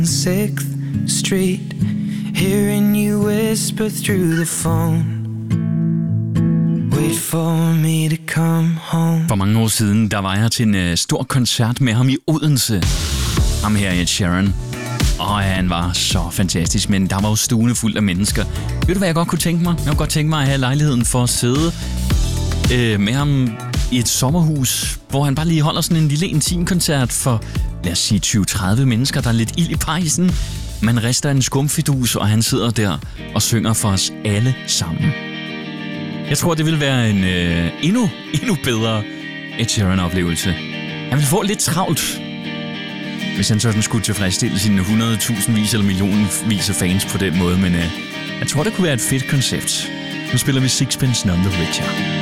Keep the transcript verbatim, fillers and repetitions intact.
sixth Street, hearing you whisper through the phone. Wait for me to come home. For mange år siden, der var jeg til en uh, stor koncert med ham i Odense. Ham her, Ed Sheeran. Og han var så fantastisk, men der var jo stuen fuld af mennesker. Ved du, hvad jeg godt kunne tænke mig? Jeg kunne godt tænke mig at have lejligheden for at sidde øh, med ham i et sommerhus, hvor han bare lige holder sådan en lille intimkoncert for, lad os sige, tyve til tredive mennesker, der er lidt ild i pejsen. Man rister en skumfidus, og han sidder der og synger for os alle sammen. Jeg tror, det vil være en øh, endnu, endnu bedre Ed Sheeran-oplevelse. Han vil få lidt travlt, hvis han sådan skulle tilfredsstille sine hundredtusindvis eller millionvis af fans på den måde. Men øh, jeg tror, det kunne være et fedt koncept. Nu spiller vi Sixpence None the Richer.